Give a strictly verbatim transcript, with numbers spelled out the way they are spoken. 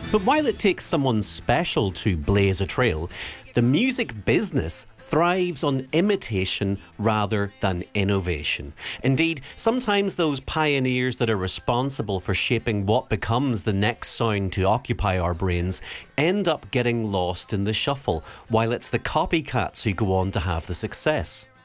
But while it takes someone special to blaze a trail, the music business thrives on imitation rather than innovation. Indeed, sometimes those pioneers that are responsible for shaping what becomes the next sound to occupy our brains end up getting lost in the shuffle, while it's the copycats who go on to have the success.